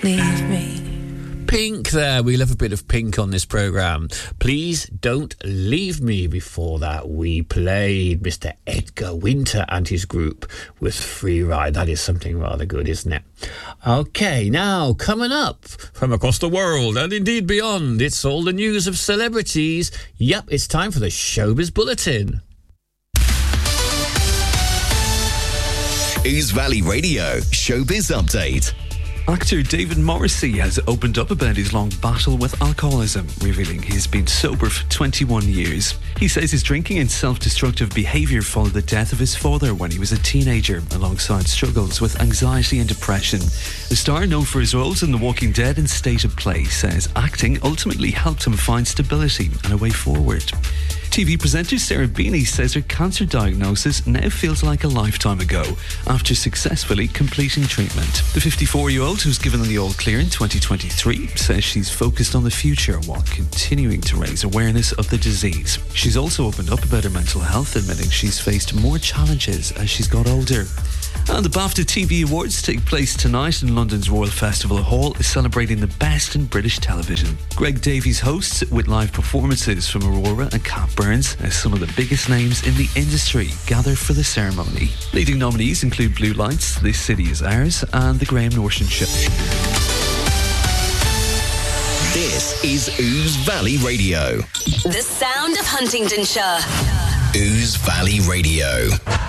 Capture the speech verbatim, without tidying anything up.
don't leave me. Pink there. We love a bit of Pink on this programme. Please Don't Leave Me. Before that, we played Mister Edgar Winter and his group with Free Ride. That is something rather good, isn't it? Okay, now, coming up from across the world and indeed beyond, it's all the news of celebrities. Yep, it's time for the Showbiz Bulletin. Ouse Valley Radio Showbiz Update. Actor David Morrissey has opened up about his long battle with alcoholism, revealing he's been sober for twenty-one years. He says his drinking and self-destructive behaviour followed the death of his father when he was a teenager, alongside struggles with anxiety and depression. The star, known for his roles in The Walking Dead and State of Play, says acting ultimately helped him find stability and a way forward. T V presenter Sarah Beanie says her cancer diagnosis now feels like a lifetime ago after successfully completing treatment. The fifty-four-year-old, who's given the all clear in twenty twenty-three, says she's focused on the future while continuing to raise awareness of the disease. She's also opened up about her mental health, admitting she's faced more challenges as she's got older. And the BAFTA T V Awards take place tonight in London's Royal Festival Hall, celebrating the best in British television. Greg Davies hosts, with live performances from Aurora and Cat Burns, as some of the biggest names in the industry gather for the ceremony. Leading nominees include Blue Lights, This City Is Ours, and The Graham Norton Show. This is Ouse Valley Radio. The sound of Huntingdonshire. Ouse Valley Radio.